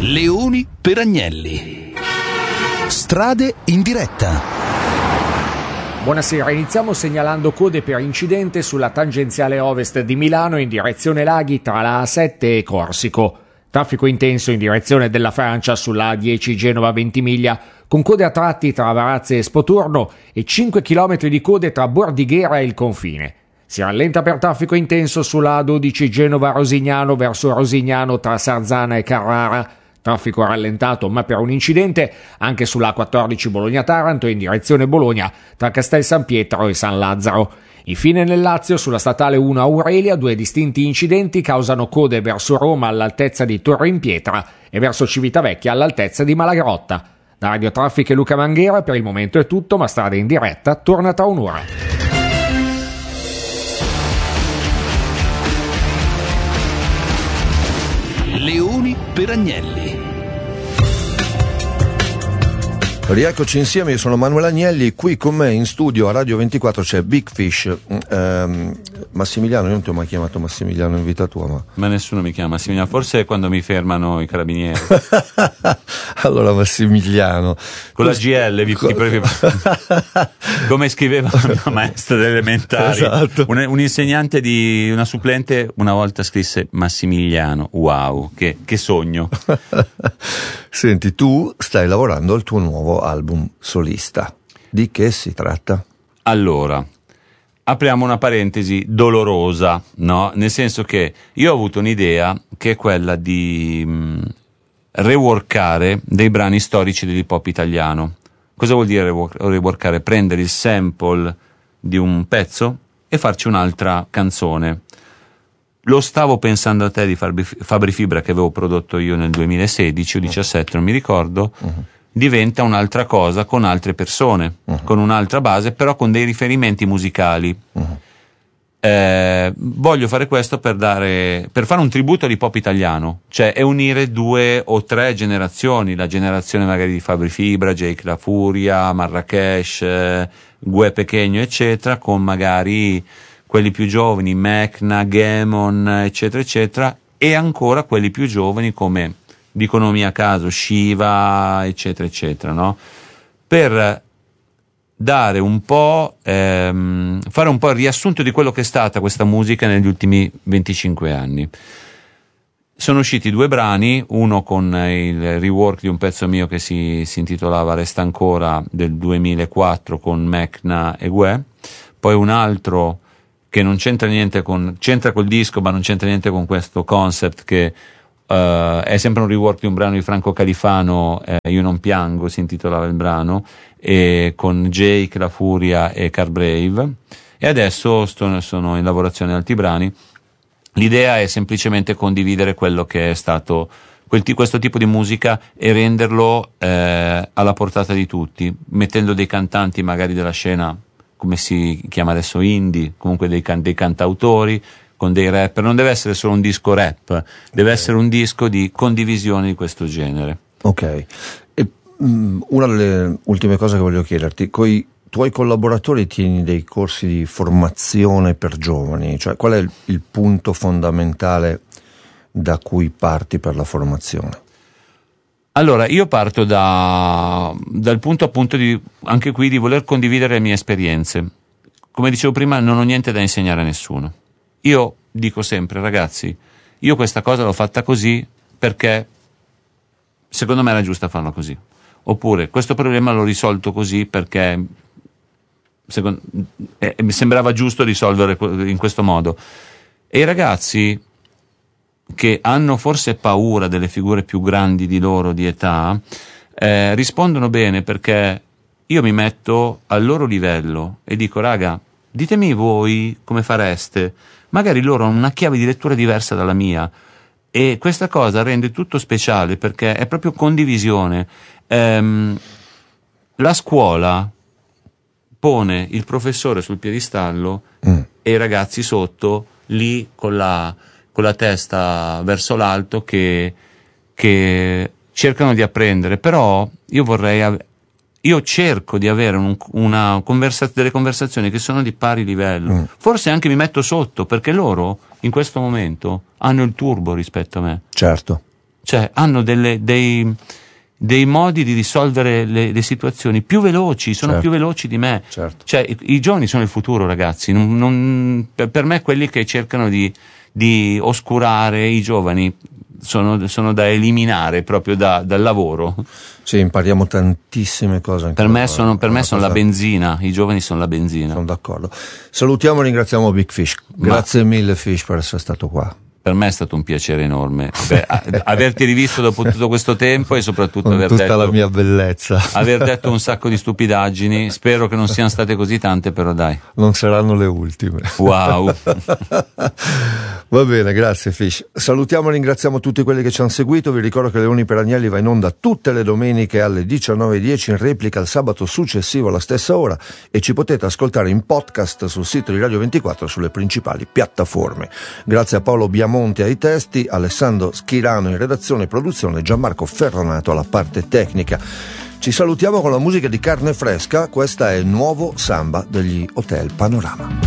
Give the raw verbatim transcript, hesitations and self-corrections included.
Leoni per Agnelli. Strade in diretta. Buonasera, iniziamo segnalando code per incidente sulla tangenziale ovest di Milano in direzione Laghi tra la A sette e Corsico. Traffico intenso in direzione della Francia sulla A dieci Genova Ventimiglia, con code a tratti tra Varazze e Spoturno e cinque chilometri di code tra Bordighera e il confine. Si rallenta per traffico intenso sulla A dodici Genova Rosignano verso Rosignano tra Sarzana e Carrara. Traffico rallentato ma per un incidente anche sulla A quattordici Bologna-Taranto in direzione Bologna tra Castel San Pietro e San Lazzaro. Infine nel Lazio sulla statale uno Aurelia due distinti incidenti causano code verso Roma all'altezza di Torre in Pietra e verso Civitavecchia all'altezza di Malagrotta. Da Radio Traffic e Luca Manghera per il momento è tutto, ma Strade in diretta torna tra un'ora. Leoni per Agnelli. Rieccoci insieme, io sono Manuel Agnelli, qui con me in studio a Radio ventiquattro c'è Big Fish. ehm, Massimiliano, io non ti ho mai chiamato Massimiliano in vita tua, ma... ma nessuno mi chiama Massimiliano, forse è quando mi fermano i carabinieri. Allora Massimiliano con la G L vi, Co- vi, come scriveva la mia maestra delle elementari. Esatto. un, un insegnante di una supplente una volta scrisse Massimiliano. Wow, che, che sogno. Senti, tu stai lavorando al tuo nuovo album solista. Di che si tratta? Allora, apriamo una parentesi dolorosa, no? Nel senso che io ho avuto un'idea che è quella di mh, reworkare dei brani storici dell'hip hop italiano. Cosa vuol dire rework- reworkare? Prendere il sample di un pezzo e farci un'altra canzone. Lo stavo pensando a te di Fabri Fibra, che avevo prodotto io nel duemilasedici o diciassette, non mi ricordo. Uh-huh. Diventa un'altra cosa con altre persone, uh-huh. con un'altra base, però con dei riferimenti musicali. Uh-huh. Eh, voglio fare questo per dare, per fare un tributo all'hip hop italiano, cioè e unire due o tre generazioni, la generazione magari di Fabri Fibra, Jake La Furia, Marrakesh, eh, Gue Pequeño, eccetera, con magari quelli più giovani, Mecna, Gemon, eccetera, eccetera, e ancora quelli più giovani come, dicono a caso, Shiva, eccetera, eccetera, no? Per dare un po', ehm, fare un po' il riassunto di quello che è stata questa musica negli ultimi venticinque anni. Sono usciti due brani, uno con il rework di un pezzo mio che si, si intitolava Resta Ancora del duemilaquattro con Mecna e Gue, poi un altro che non c'entra niente con, c'entra col disco ma non c'entra niente con questo concept, che uh, è sempre un rework di un brano di Franco Califano, eh, Io non piango si intitolava il brano, e con Jake, La Furia e Carbrave, e adesso sto, sono in lavorazione altri brani. L'idea è semplicemente condividere quello che è stato quel t- questo tipo di musica e renderlo eh, alla portata di tutti, mettendo dei cantanti magari della scena, come si chiama adesso, indie, comunque dei, can- dei cantautori, con dei rapper. Non deve essere solo un disco rap, deve essere un disco di condivisione di questo genere. Ok. E, um, una delle ultime cose che voglio chiederti, coi tuoi collaboratori tieni dei corsi di formazione per giovani, cioè qual è il, il punto fondamentale da cui parti per la formazione? Allora, io parto da, dal punto appunto di, anche qui, di voler condividere le mie esperienze. Come dicevo prima, non ho niente da insegnare a nessuno. Io dico sempre, ragazzi, io questa cosa l'ho fatta così perché secondo me era giusto farla così. Oppure, questo problema l'ho risolto così perché secondo, eh, mi sembrava giusto risolvere in questo modo. E i ragazzi che hanno forse paura delle figure più grandi di loro di età, eh, rispondono bene, perché io mi metto al loro livello e dico, raga, ditemi voi come fareste. Magari loro hanno una chiave di lettura diversa dalla mia e questa cosa rende tutto speciale, perché è proprio condivisione. Ehm, la scuola pone il professore sul piedistallo mm. e i ragazzi sotto, lì con la con la testa verso l'alto, che, che cercano di apprendere. Però io vorrei, io cerco di avere un, una conversa, delle conversazioni che sono di pari livello. Mm. Forse anche mi metto sotto, perché loro in questo momento hanno il turbo rispetto a me. Certo. cioè hanno delle, dei, dei modi di risolvere le, le situazioni più veloci, sono certo. più veloci di me. Certo. Cioè, i, i giovani sono il futuro, ragazzi. Non, non, per, per me quelli che cercano di, di oscurare i giovani sono, sono da eliminare proprio da, dal lavoro. Sì, impariamo tantissime cose. Per me sono, per me sono la benzina, i giovani sono la benzina. Sono d'accordo. Salutiamo e ringraziamo Big Fish. Grazie Ma... mille Fish per essere stato qua. Per me è stato un piacere enorme Beh, averti rivisto dopo tutto questo tempo e soprattutto con aver tutta detto, la mia bellezza, aver detto un sacco di stupidaggini. Spero che non siano state così tante, però dai, non saranno le ultime. Wow. Va bene, grazie Fish. Salutiamo e ringraziamo tutti quelli che ci hanno seguito. Vi ricordo che Leoni per Agnelli va in onda tutte le domeniche alle diciannove e dieci, in replica il sabato successivo alla stessa ora, e ci potete ascoltare in podcast sul sito di Radio ventiquattro sulle principali piattaforme. Grazie a Paolo Biamonte ai testi, Alessandro Schirano in redazione e produzione, Gianmarco Ferronato alla parte tecnica. Ci salutiamo con la musica di Carne Fresca. Questa è il nuovo samba degli Hotel Panorama.